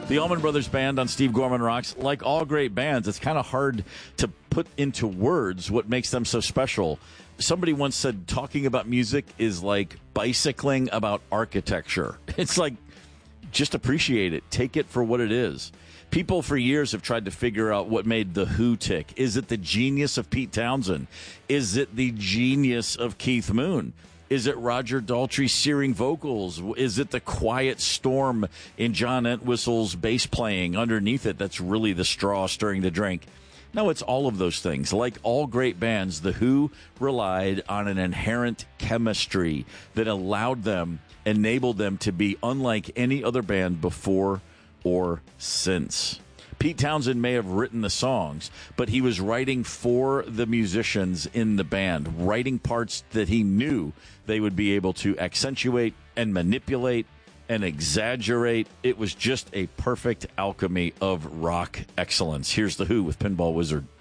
The Allman Brothers Band on Steve Gorman Rocks. Like all great bands, it's kind of hard to put into words what makes them so special. Somebody once said talking about music is like bicycling about architecture. It's like, just appreciate it. Take it for what it is. People for years have tried to figure out what made The Who tick. Is it the genius of Pete Townsend? Is it the genius of Keith Moon? Is it Roger Daltrey's searing vocals? Is it the quiet storm in John Entwistle's bass playing underneath it that's really the straw stirring the drink? No, it's all of those things. Like all great bands, The Who relied on an inherent chemistry that enabled them to be unlike any other band before or since. Pete Townsend may have written the songs, but he was writing for the musicians in the band, writing parts that he knew they would be able to accentuate and manipulate and exaggerate. It was just a perfect alchemy of rock excellence. Here's The Who with Pinball Wizard.